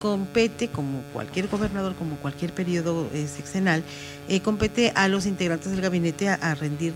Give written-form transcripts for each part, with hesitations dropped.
compete, como cualquier gobernador, como cualquier periodo sexenal, compete a los integrantes del gabinete a rendir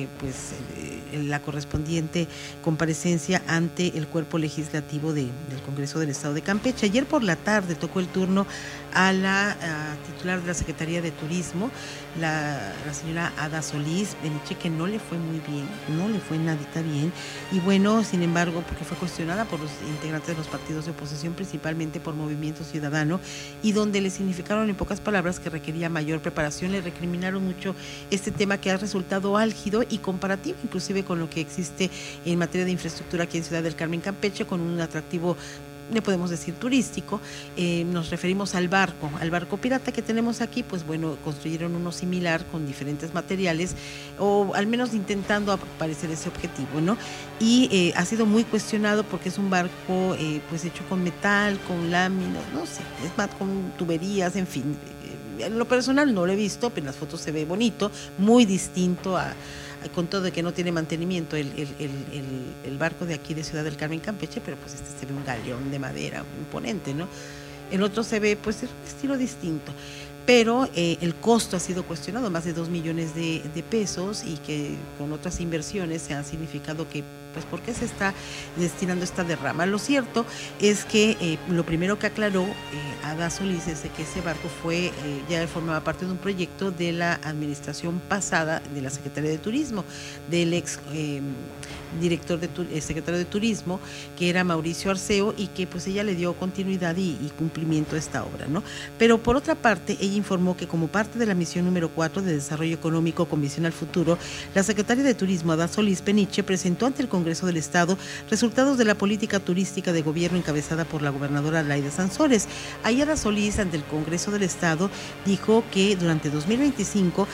la correspondiente comparecencia ante el cuerpo legislativo del Congreso del Estado de Campeche. Ayer por la tarde tocó el turno a la titular de la Secretaría de Turismo, la señora Ada Solís Peniche, que no le fue muy bien, no le fue nadita bien, y bueno, sin embargo, porque fue cuestionada por los integrantes de los partidos de oposición, principalmente por Movimiento Ciudadano, y donde le significaron en pocas palabras que requería mayor preparación. Le recriminaron mucho este tema que ha resultado álgido y comparativo inclusive con lo que existe en materia de infraestructura aquí en Ciudad del Carmen, Campeche, con un atractivo, le podemos decir, turístico. Nos referimos al barco pirata que tenemos aquí. Pues bueno, construyeron uno similar con diferentes materiales, o al menos intentando aparecer ese objetivo, ¿no? Y ha sido muy cuestionado porque es un barco pues hecho con metal, con láminas, no sé, es más, con tuberías, en fin. En lo personal no lo he visto, pero en las fotos se ve bonito, muy distinto con todo de que no tiene mantenimiento el barco de aquí de Ciudad del Carmen, Campeche, pero pues se ve un galeón de madera imponente, ¿no? El otro se ve pues un estilo distinto, pero el costo ha sido cuestionado, más de 2 millones de pesos, y que con otras inversiones se ha significado que pues ¿por qué se está destinando esta derrama? Lo cierto es que lo primero que aclaró Ada Solís es de que ese barco ya formaba parte de un proyecto de la administración pasada de la Secretaría de Turismo, del ex secretario de Turismo, que era Mauricio Arceo, y que pues ella le dio continuidad y cumplimiento a esta obra, ¿no? Pero por otra parte, ella informó que como parte de la misión número 4 de Desarrollo Económico con Visión al Futuro, la secretaria de Turismo, Ada Solís Peniche, presentó ante el Congreso del Estado resultados de la política turística de gobierno encabezada por la gobernadora Laida Sansores. Ahí Ada Solís, ante el Congreso del Estado, dijo que durante 2025,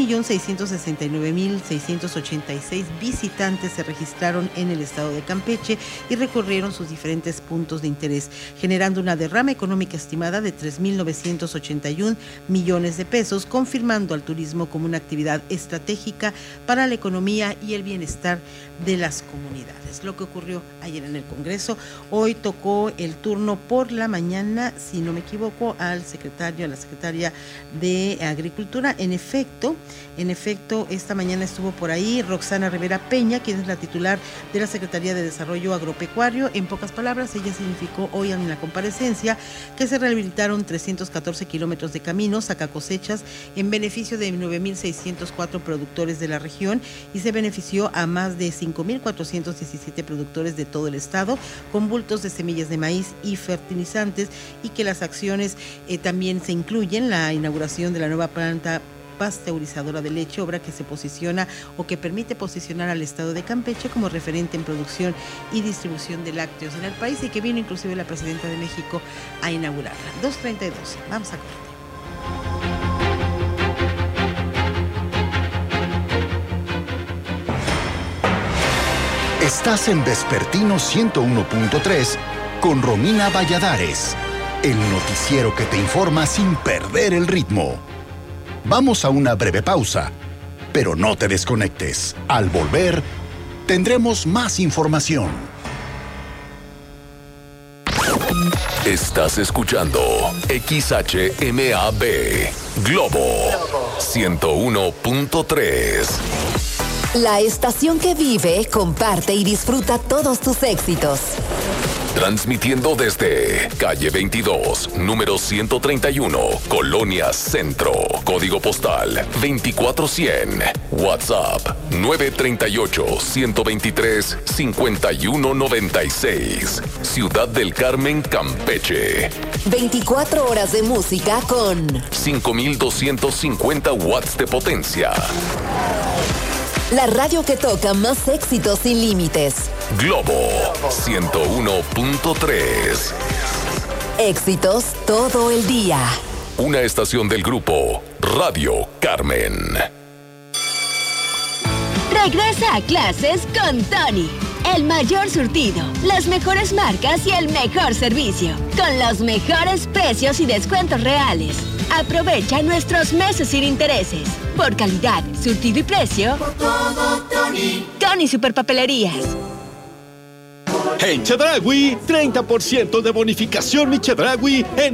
1.669.686 visitantes se registraron en el estado de Campeche y recorrieron sus diferentes puntos de interés, generando una derrama económica estimada de 3.981 millones de pesos, confirmando al turismo como una actividad estratégica para la economía y el bienestar de las comunidades. Lo que ocurrió ayer en el Congreso. Hoy tocó el turno por la mañana, si no me equivoco, a la secretaria de Agricultura. En efecto, esta mañana estuvo por ahí Roxana Rivera Peña, quien es la titular de la Secretaría de Desarrollo Agropecuario. En pocas palabras, ella significó hoy en la comparecencia que se rehabilitaron 314 kilómetros de caminos sacacosechas en beneficio de 9.604 productores de la región, y se benefició a más de 5.417 productores de todo el estado con bultos de semillas de maíz y fertilizantes, y que las acciones también se incluyen la inauguración de la nueva planta pasteurizadora de leche, obra que se posiciona o que permite posicionar al estado de Campeche como referente en producción y distribución de lácteos en el país, y que vino inclusive la presidenta de México a inaugurarla. 2:32, vamos a corte. Estás en Vespertino 101.3 con Romina Valladares, el noticiero que te informa sin perder el ritmo. Vamos a una breve pausa, pero no te desconectes. Al volver, tendremos más información. Estás escuchando XHMAB Globo 101.3. La estación que vive, comparte y disfruta todos tus éxitos. Transmitiendo desde calle 22, número 131, Colonia Centro, código postal 24100, WhatsApp 938-123-5196, Ciudad del Carmen, Campeche. 24 horas de música con 5.250 watts de potencia. La radio que toca más éxitos sin límites. Globo 101.3. Éxitos todo el día. Una estación del grupo Radio Carmen. Regresa a clases con Tony. El mayor surtido, las mejores marcas y el mejor servicio. Con los mejores precios y descuentos reales. Aprovecha nuestros meses sin intereses. Por calidad, surtido y precio. Por todo, Tony. Tony Superpapelerías. En Chedraui, 30% de bonificación mi Chedraui en